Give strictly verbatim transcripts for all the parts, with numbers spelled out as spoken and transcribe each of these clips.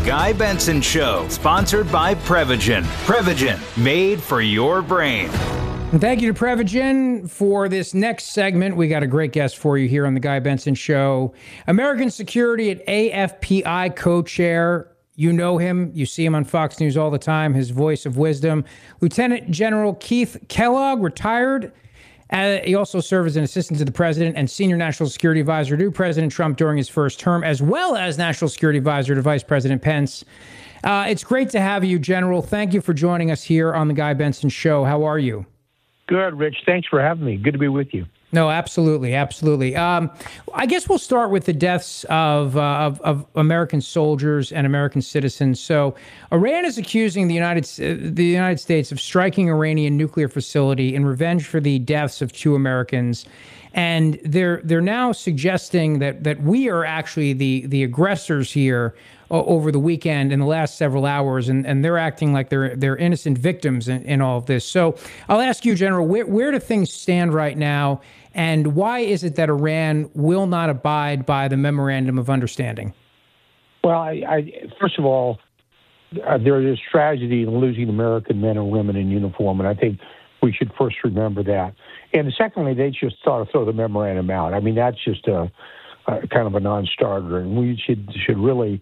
Guy Benson Show, sponsored by Prevagen. Prevagen, made for your brain. And thank you to Prevagen for this next segment. We got a great guest for you here on the Guy Benson Show. American Security at A F P I co-chair. You know him. You see him on Fox News all the time. His voice of wisdom. Lieutenant General Keith Kellogg, retired. Uh, he also served as an assistant to the president and senior national security advisor to President Trump during his first term, as well as national security advisor to Vice President Pence. Uh, it's great to have you, General. Thank you for joining us here on the Guy Benson Show. How are you? Good, Rich. Thanks for having me. Good to be with you. No, absolutely, absolutely. Um, I guess we'll start with the deaths of, uh, of of American soldiers and American citizens. So, Iran is accusing the United uh, the United States of striking Iranian nuclear facility in revenge for the deaths of two Americans, and they're they're now suggesting that that we are actually the the aggressors here uh, over the weekend in the last several hours, and, and they're acting like they're they're innocent victims in, in all of this. So, I'll ask you, General, where where do things stand right now? And why is it that Iran will not abide by the Memorandum of Understanding? Well, I, I, first of all, uh, there is tragedy in losing American men and women in uniform, and I think we should first remember that. And secondly, they just ought to throw the memorandum out. I mean, that's just a, a kind of a non-starter, and we should should really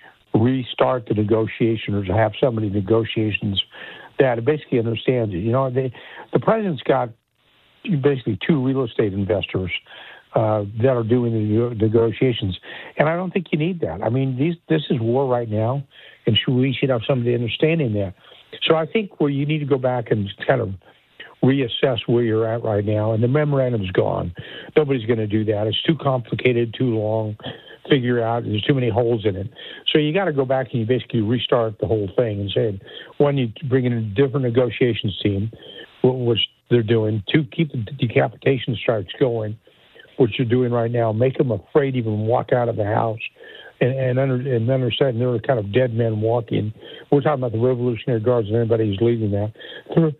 restart the negotiations or have somebody negotiations that basically understands it. You know, they, the president's got basically two real estate investors uh, that are doing the negotiations, and I don't think you need that. I mean, these this is war right now, and should, we should have somebody understanding that. So I think where you need to go back and kind of reassess where you're at right now, and the memorandum's gone. Nobody's going to do that. It's too complicated, too long. Figure out there's too many holes in it. So you got to go back and you basically restart the whole thing and say, one, you bring in a different negotiations team, which they're doing. Two, keep the decapitation strikes going, which you're doing right now. Make them afraid to even walk out of the house, and and, under, and understand they're kind of dead men walking. We're talking about the Revolutionary Guards and anybody who's leading that. The,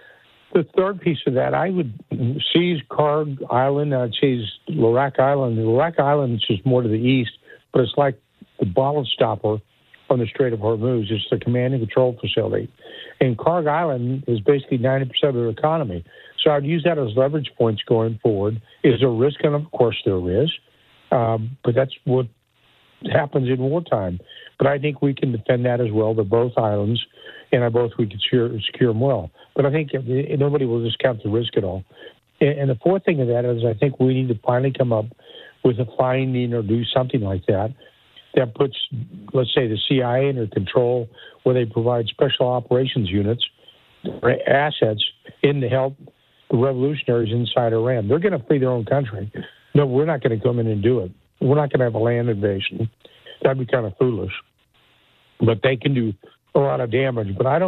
the third piece of that, I would seize Karg Island. I'd seize Larak Island. Larak Island is just more to the east, but it's like the bottle stopper on the Strait of Hormuz. It's the command and control facility. And Karg Island is basically ninety percent of their economy. So I'd use that as leverage points going forward. Is there a risk? And of course there is. Um, but that's what happens in wartime. But I think we can defend that as well. They're both islands, and I both we can secure, secure them well. But I think nobody will discount the risk at all. And, and the fourth thing of that is I think we need to finally come up with a finding or do something like that that puts, let's say, the C I A under control, where they provide special operations units or assets in to help the revolutionaries inside Iran. They're going to free their own country. No, we're not going to come in and do it. We're not going to have a land invasion. That'd be kind of foolish. But they can do a lot of damage. But I don't